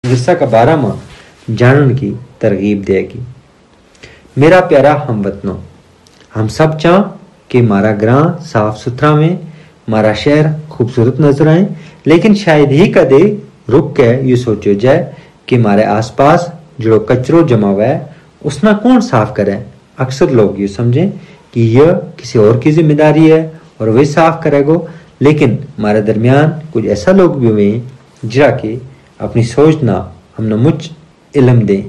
विरसा का 12 माह जानने की तरगीब देगी। मेरा प्यारा हमवतनों, हम सब चाह कि मारा ग्रां साफ सुथरा में, मारा शहर खूबसूरत नजर आए, लेकिन शायद ही कदे रुक के ये सोचो जाए कि मारे आसपास जो कचरो जमा हुआ है उसना कौन साफ करे। अक्सर लोग ये समझें कि यह किसी और की जिम्मेदारी है और वही साफ करेगो, लेकिन हमारे दरमियान कुछ ऐसा लोग भी हुए जरा कि अपनी सोच ना हमने मुझ इल्म दें।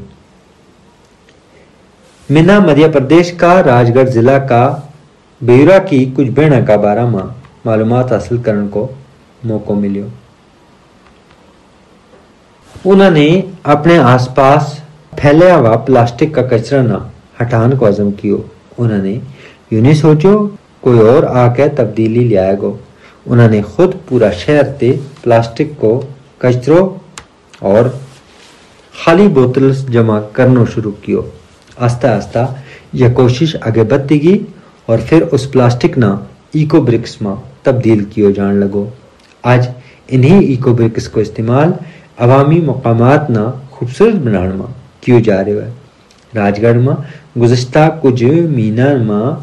मिना मध्य प्रदेश का राजगढ़ जिला का बेयूरा की कुछ बहना का 12 माह मालूमात हासिल करने को मौका मिलियो। उन्होंने अपने आसपास फैला हुआ प्लास्टिक का कचरा ना हटाने को अज़म कियो। उन्होंने यूं नहीं सोचो कोई और आके तब्दीली लाएगो। उन्होंने खुद पूरा शहर ते प्लास्टिक को कचरों और खाली बोतल जमा करना शुरू कियो। आस्ता आस्ता यह कोशिश आगे बढ़ती गई और फिर उस प्लास्टिक ना इको ब्रिक्स में तब्दील कियो जान लगो। आज इन्हीं इको ब्रिक्स को इस्तेमाल अवामी मकामात ना खूबसूरत बनाने में कियो जा रहे है। राजगढ़ में गुज़श्ता कुछ महीना में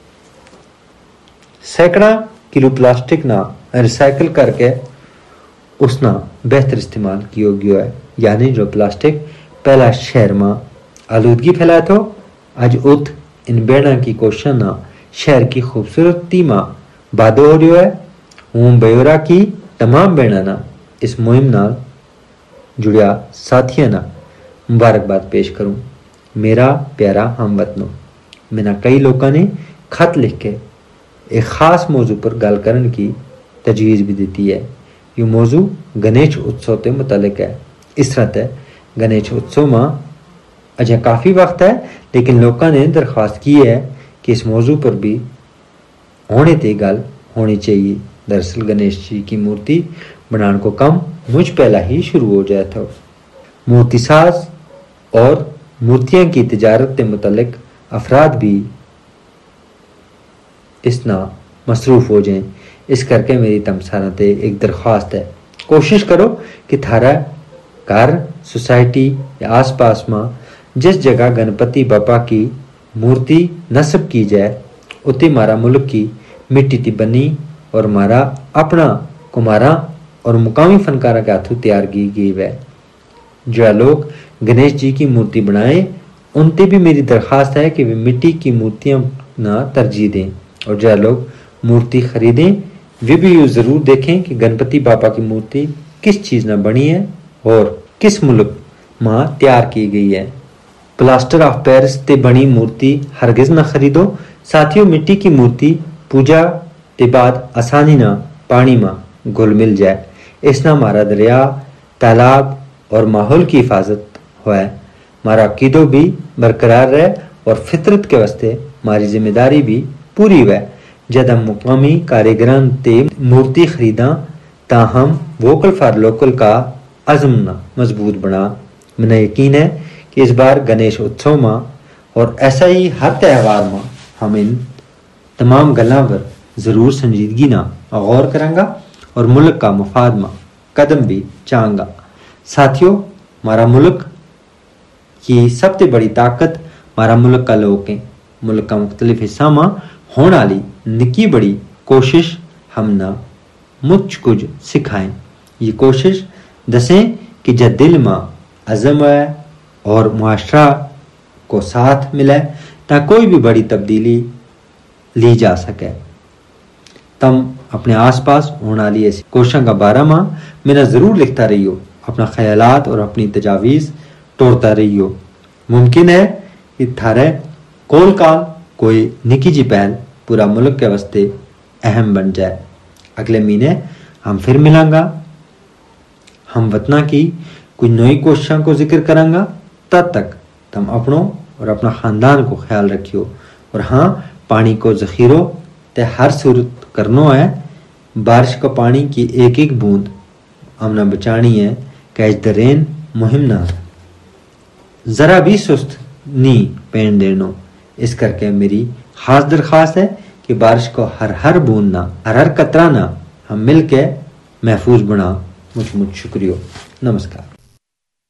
सैकड़ा किलो प्लास्टिक ना रिसाइकिल करके उसना बेहतर इस्तेमाल किया गया है। यानी जो प्लास्टिक पहला शहर में आलूदगी फैलाया तो आज उत इन बेड़ा की कोशिश ना शहर की खूबसूरती में वादो हो रहा है। हूँ बेयूरा की तमाम बेड़ा ना इस मुहिम नाल जुड़िया साथियों ना मुबारकबाद पेश करूं। मेरा प्यारा हमवतनों, मैंने कई लोगों ने खत लिख के एक खास मौजू पर गल करने की तजवीज़ भी दी है। ये मौजू गणेश उत्सव के मुतालिक है। इस तरह है गणेश उत्सव में अजय काफ़ी वक्त है, लेकिन लोगों ने दरख्वास्त की है कि इस मौजू पर भी होने ते गल होनी चाहिए। दरअसल गणेश जी की मूर्ति बनाने को कम मुझ पहला ही शुरू हो जाए था। मूर्ति साज और मूर्तियां की तिजारत के मुतालिक अफराद भी इस ना मसरूफ हो जाएं। इस करके मेरी तमसाना ते एक दरख्वास्त है, कोशिश करो कि थारा घर सोसाइटी या आस पास में जिस जगह गणपति बापा की मूर्ति नस्ब की जाए उतनी मारा मुल्क की मिट्टी की बनी और मारा अपना कुमारा और मुकामी फनकारा के हाथों तैयार की गई है। जो लोग गणेश जी की मूर्ति बनाएं उनसे भी मेरी दरख्वास्त है कि वे मिट्टी की मूर्तियां ना तरजीह दें, और जो लोग मूर्ति खरीदें वे भी ये जरूर देखें कि गणपति बापा की मूर्ति किस चीज ना बनी है और किस मुल्क में तैयार की गई है। प्लास्टर ऑफ पेरिस ते बनी मूर्ति हरगिज ना खरीदो। साथियों, मिट्टी की मूर्ति पूजा के बाद आसानी ना पानी में घुल मिल जाए। इसना हमारा दरिया तालाब और माहौल की हिफाजत हुआ है। हमारा अकीदो भी बरकरार रहे और फितरत के वास्ते हमारी जिम्मेदारी भी पूरी हुआ। जब हम मुकामी कारीगरान ते मूर्ति खरीदा ता हम वोकल फॉर लोकल का अज़म ना मजबूत बना। मैंने यकीन है कि इस बार गणेश उत्सव में और ऐसा ही हर त्यौहार में हम इन तमाम गल्लां पर जरूर संजीदगी ना गौर करेंगे और मुल्क का मफाद में कदम भी चाहूँगा। साथियों, हमारा मुल्क की सबसे बड़ी ताकत हमारा मुल्क का लोग हैं। मुल्क का मुख्तलिफ हिस्सा में होने वाली निकी बड़ी कोशिश हम ना मुझ कुछ सिखाएं। ये कोशिश दसें कि जब दिल में अज़म है और मुआशरा को साथ मिले ता कोई भी बड़ी तब्दीली ली जा सके। तम अपने आसपास होने वाली ऐसी कोशिशों का 12 माह मेरा ज़रूर लिखता रहियो। अपना ख्यालात और अपनी तजावीज़ तोड़ता रहियो। मुमकिन है कि थारे कोल काल कोई निकी जी पहल पूरा मुल्क के वास्ते अहम बन जाए। अगले महीने हम फिर मिलांगा, हम वतना की कुछ नई कोशिशों को जिक्र करांगा। तब तक तुम अपनों और अपना ख़ानदान को ख्याल रखियो। और हाँ, पानी को ज़ख़ीरो ते हर सूरत करनो है। बारिश का पानी की एक एक बूंद हमने बचानी है। कैच द रेन मुहिम ना ज़रा भी सुस्त नहीं पैन देनो। इस करके मेरी खास दरख्वास्त है कि बारिश को हर बूंद ना हर कतरा ना हम मिल के महफूज बना। मुझ शुक्रिया। नमस्कार।